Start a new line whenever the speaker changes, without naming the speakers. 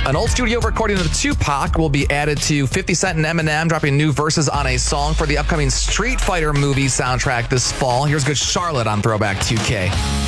An old studio recording of Tupac will be added to 50 Cent and Eminem, dropping new verses on a song for the upcoming Street Fighter movie soundtrack this fall. Here's good Charlotte on Throwback 2K.